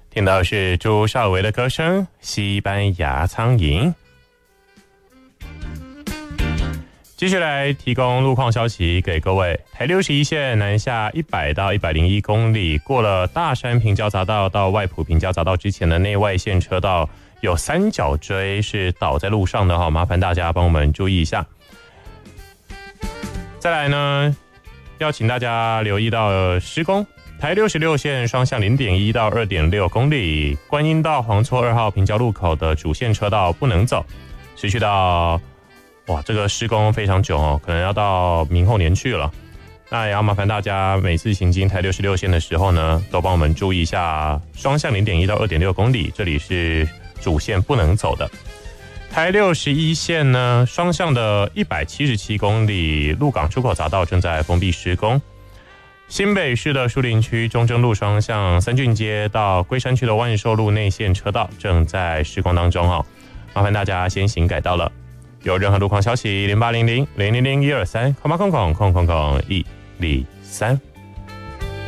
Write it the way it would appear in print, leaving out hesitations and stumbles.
听到是朱少维的歌声《西班牙苍蝇》。继续来提供路况消息给各位。台61线南下100到101公里，过了大山平交匝道到外埔平交匝道之前的内外线车道有三角锥是倒在路上的哈，麻烦大家帮我们注意一下。再来呢，要请大家留意到施工。台66线双向 0.1 到 2.6 公里，观音道黄厝2号平交路口的主线车道不能走，持续到这个施工非常久哦，可能要到明后年去了。那也要麻烦大家每次行经台66线的时候呢，都帮我们注意一下双向 0.1 到 2.6 公里，这里是主线不能走的。台61线呢，双向的177公里，鹿港出口匝道正在封闭施工。新北市的树林区中正路双向三郡街到龟山区的万寿路内线车道正在施工当中哦，麻烦大家先行改道了。有任何路况消息，0800-000-123，空123。